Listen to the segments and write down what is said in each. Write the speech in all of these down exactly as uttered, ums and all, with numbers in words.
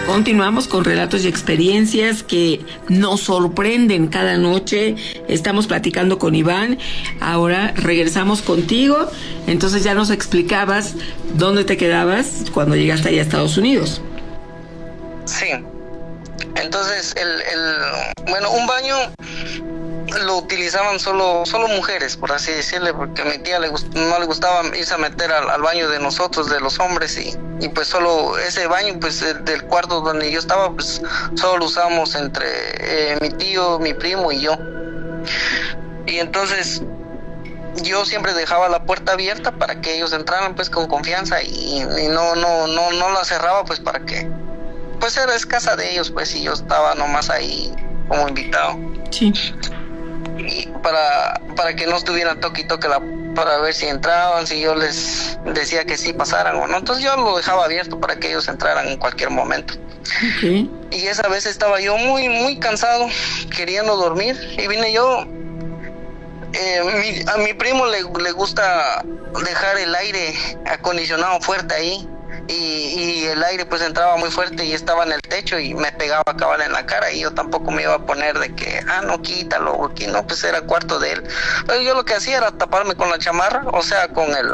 Continuamos con relatos y experiencias que nos sorprenden cada noche. Estamos platicando con Iván. Ahora regresamos contigo. Entonces ya nos explicabas dónde te quedabas cuando llegaste allá a Estados Unidos. Sí. Entonces, el, el bueno, un baño lo utilizaban solo solo mujeres, por así decirle, porque a mi tía le gust- no le gustaba irse a meter al, al baño de nosotros, de los hombres, y, y pues solo ese baño, pues el, del cuarto donde yo estaba, pues solo lo usábamos entre eh, mi tío, mi primo y yo. Y entonces yo siempre dejaba la puerta abierta para que ellos entraran pues con confianza, y, y no no no no la cerraba, pues para que pues era es casa de ellos, pues, y yo estaba nomás ahí como invitado. Sí. Y para para que no estuvieran toque y toque la, para ver si entraban, si yo les decía que sí pasaran o no. Entonces yo lo dejaba abierto para que ellos entraran en cualquier momento. Okay. Y esa vez estaba yo muy muy cansado, queriendo dormir, y vine yo. Eh, mi, a mi primo le, le gusta dejar el aire acondicionado fuerte ahí, y, y el aire pues entraba muy fuerte y estaba en el techo y me pegaba a cabal en la cara, y yo tampoco me iba a poner de que, ah, no, quítalo, aquí no, pues era cuarto de él. Pero yo lo que hacía era taparme con la chamarra, o sea, con el...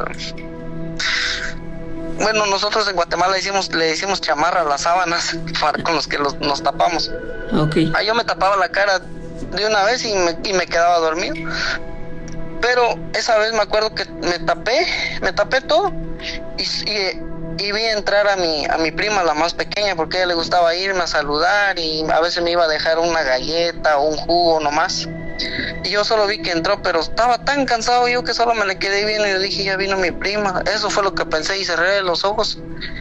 Bueno, nosotros en Guatemala le decimos, le decimos chamarra a las sábanas para, con los que los, nos tapamos. Okay. Ahí yo me tapaba la cara de una vez y me, y me quedaba dormido. Pero esa vez me acuerdo que me tapé, me tapé todo, y, y, y vi entrar a mi, a mi prima, la más pequeña, porque a ella le gustaba irme a saludar, y a veces me iba a dejar una galleta o un jugo nomás. Y yo solo vi que entró, pero estaba tan cansado yo que solo me le quedé viendo, y yo dije, ya vino mi prima. Eso fue lo que pensé, y cerré los ojos.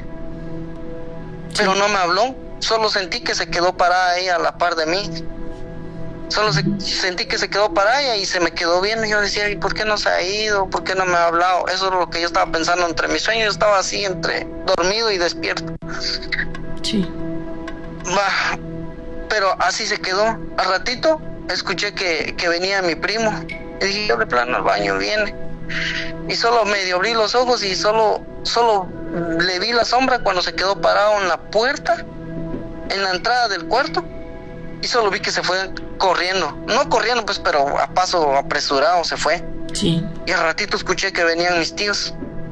Pero no me habló, solo sentí que se quedó parada ella a la par de mí. Solo se, sentí que se quedó parada y se me quedó viendo, y yo decía, ¿y por qué no se ha ido? ¿Por qué no me ha hablado? Eso es lo que yo estaba pensando entre mis sueños. Yo estaba así entre dormido y despierto. Sí. Bah, pero así se quedó. Al ratito escuché que, que venía mi primo, y dije, yo de plano al baño viene. Y solo medio abrí los ojos y solo, solo le vi la sombra cuando se quedó parado en la puerta, en la entrada del cuarto. Y solo vi que se fue corriendo, no corriendo pues, pero a paso apresurado se fue. Sí. Y al ratito escuché que venían mis tíos.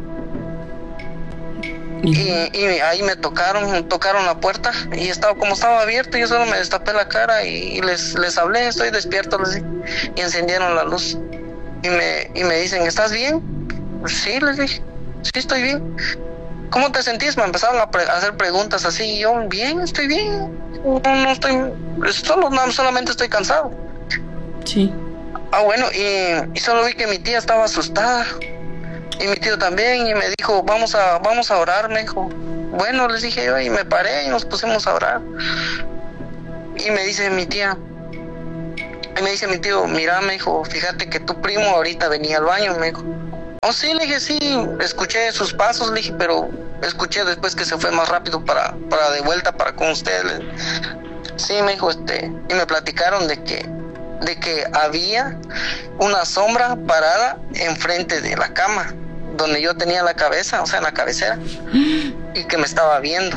Y, y ahí me tocaron, tocaron la puerta, y estaba, como estaba abierto, yo solo me destapé la cara y, y les, les hablé, estoy despierto, les dije, y encendieron la luz. Y me, y me dicen, ¿estás bien? Pues sí, les dije, sí, estoy bien. ¿Cómo te sentís? Me empezaron a, pre- a hacer preguntas así, y yo, bien, estoy bien, no, no estoy, solo, no, solamente estoy cansado. Sí. Ah, bueno, y, y solo vi que mi tía estaba asustada, y mi tío también, y me dijo, vamos a, vamos a orar, me dijo. Bueno, les dije yo, y me paré y nos pusimos a orar. Y me dice mi tía, y me dice mi tío, mira, me dijo, fíjate que tu primo ahorita venía al baño, me dijo. Oh, sí, le dije, sí, escuché sus pasos, le dije, pero escuché después que se fue más rápido para, para de vuelta para con ustedes. Sí, me dijo, este, y me platicaron de que, de que había una sombra parada enfrente de la cama, donde yo tenía la cabeza, o sea, en la cabecera, y que me estaba viendo.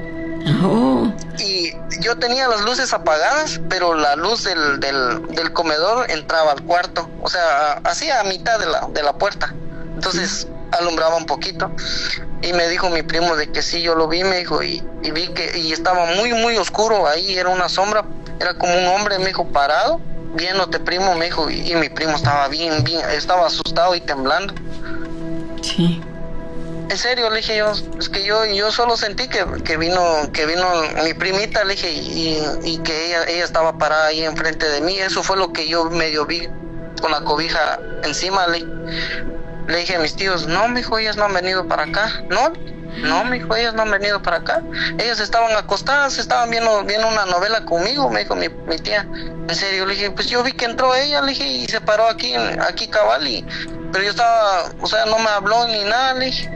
Oh. Y yo tenía las luces apagadas, pero la luz del, del, del comedor entraba al cuarto, o sea, así a mitad de la, de la puerta. Entonces alumbraba un poquito, y me dijo mi primo de que sí, yo lo vi, me dijo, y, y vi que y estaba muy muy oscuro ahí, era una sombra, era como un hombre, me dijo, parado, viéndote, primo, me dijo, y, y mi primo estaba bien, bien, estaba asustado y temblando. Sí. En serio, le dije yo, es que yo yo solo sentí que, que vino que vino mi primita, le dije, y, y que ella ella estaba parada ahí enfrente de mí. Eso fue lo que yo medio vi con la cobija encima. Le, le dije a mis tíos, no, mijo, ellas no han venido para acá. No, no, mijo, ellas no han venido para acá. Ellas estaban acostadas, estaban viendo, viendo una novela conmigo, me dijo mi, mi tía. En serio, le dije, pues yo vi que entró ella, le dije, y se paró aquí, aquí cabal, y, pero yo estaba, o sea, no me habló ni nada, le dije.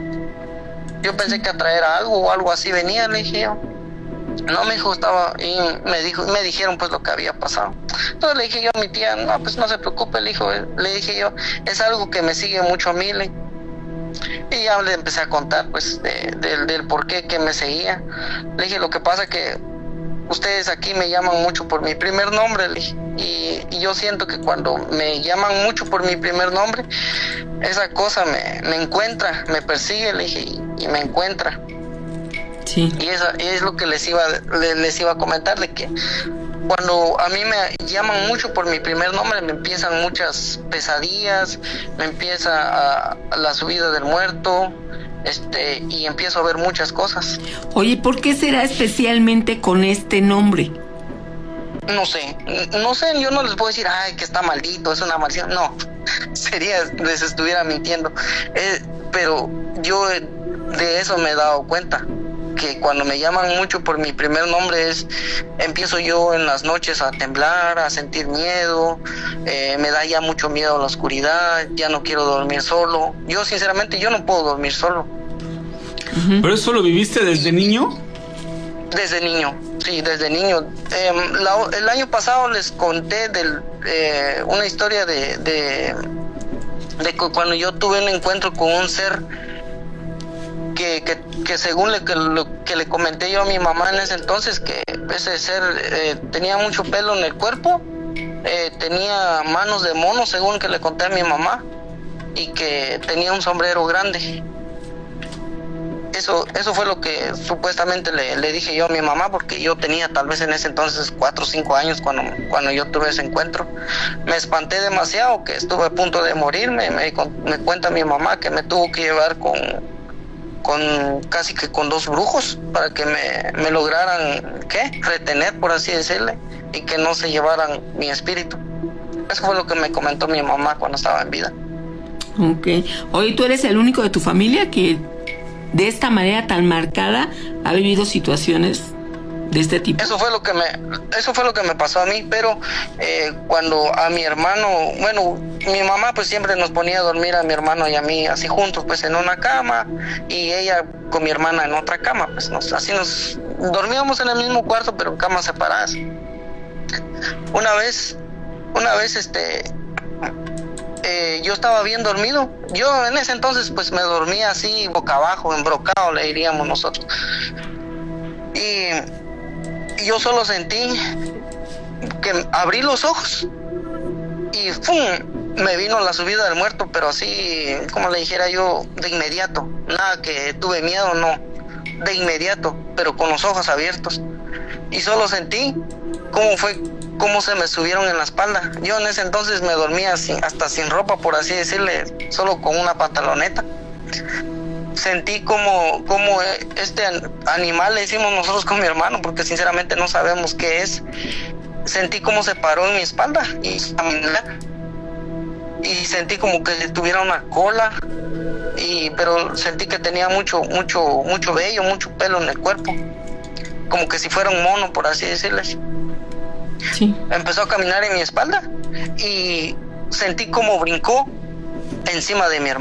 Yo pensé que a traer algo o algo así venía, le dije yo. No, mi hijo estaba, y me dijo, me dijeron pues lo que había pasado. Entonces le dije yo a mi tía, no, pues no se preocupe, le, hijo, le dije yo, es algo que me sigue mucho a mí, le, Y ya le empecé a contar, pues, de, de, del por qué que me seguía. Le dije, lo que pasa es que ustedes aquí me llaman mucho por mi primer nombre, le dije, y, y yo siento que cuando me llaman mucho por mi primer nombre, esa cosa me, me encuentra, me persigue, le dije, y, y me encuentra. Sí. Y eso es lo que les iba, les, les iba a comentar, de que cuando a mí me llaman mucho por mi primer nombre, me empiezan muchas pesadillas, me empieza a, a la subida del muerto, este, y empiezo a ver muchas cosas. Oye, ¿por qué será especialmente con este nombre? No sé, no sé, yo no les puedo decir, ay, que está maldito, es una maldición, no, sería, les estuviera mintiendo, eh, pero yo de eso me he dado cuenta, que cuando me llaman mucho por mi primer nombre es, empiezo yo en las noches a temblar, a sentir miedo, eh, me da ya mucho miedo a la oscuridad, ya no quiero dormir solo, yo sinceramente yo no puedo dormir solo. Uh-huh. ¿Pero eso lo viviste desde niño? Desde niño, sí, desde niño. Eh, la, el año pasado les conté del, eh, una historia de, de, de cuando yo tuve un encuentro con un ser que, que, que según le, que, lo, que le comenté yo a mi mamá en ese entonces, que ese ser eh, tenía mucho pelo en el cuerpo, eh, tenía manos de mono, según que le conté a mi mamá, y que tenía un sombrero grande. Eso, eso fue lo que supuestamente le, le dije yo a mi mamá, porque yo tenía tal vez en ese entonces cuatro o cinco años cuando, cuando yo tuve ese encuentro. Me espanté demasiado, que estuve a punto de morirme. Me, me cuenta mi mamá que me tuvo que llevar con, con casi que con dos brujos para que me, me lograran, ¿qué? Retener, por así decirle, y que no se llevaran mi espíritu. Eso fue lo que me comentó mi mamá cuando estaba en vida. Ok. Oye, ¿tú eres el único de tu familia que de esta manera tan marcada ha vivido situaciones de este tipo? Eso fue lo que me, eso fue lo que me pasó a mí, pero eh, cuando a mi hermano, bueno, mi mamá pues siempre nos ponía a dormir a mi hermano y a mí así juntos, pues en una cama, y ella con mi hermana en otra cama, pues nos, así nos dormíamos en el mismo cuarto, pero en camas separadas. Una vez, una vez este Eh, yo estaba bien dormido. Yo en ese entonces pues me dormía así boca abajo, embrocado, le diríamos nosotros. Y, y yo solo sentí que abrí los ojos y ¡pum! Me vino la subida del muerto, pero así, como le dijera yo, de inmediato. Nada que tuve miedo, no. De inmediato, pero con los ojos abiertos. Y solo sentí cómo fue, cómo se me subieron en la espalda. Yo en ese entonces me dormía sin, hasta sin ropa, por así decirle, solo con una pantaloneta. Sentí como, como este animal, le decimos nosotros con mi hermano, porque sinceramente no sabemos qué es. Sentí como se paró en mi espalda y caminé. Y sentí como que tuviera una cola, y pero sentí que tenía mucho, mucho, mucho vello, mucho pelo en el cuerpo, como que si fuera un mono, por así decirles. Sí. Empezó a caminar en mi espalda y sentí como brincó encima de mi hermano.